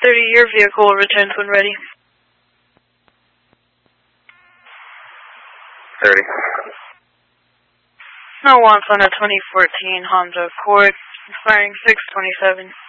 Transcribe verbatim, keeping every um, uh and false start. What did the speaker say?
thirty, your vehicle will return when ready. thirty. No wants on a twenty fourteen Honda Accord, expiring six twenty-seven.